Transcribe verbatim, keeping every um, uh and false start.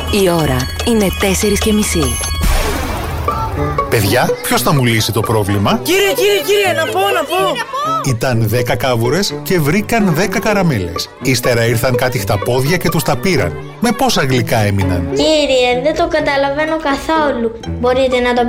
Η ώρα είναι τέσσερις και μισή. Παιδιά, ποιος θα μου λύσει το πρόβλημα? Κύριε, κύριε, κύριε, να πω, να πω. Ήταν δέκα κάβουρες και βρήκαν δέκα καραμέλες. Ύστερα ήρθαν κάτι χταπόδια και τους τα πήραν. Με πόσα γλυκά έμειναν? Κύριε, δεν το καταλαβαίνω καθόλου. Μπορείτε να το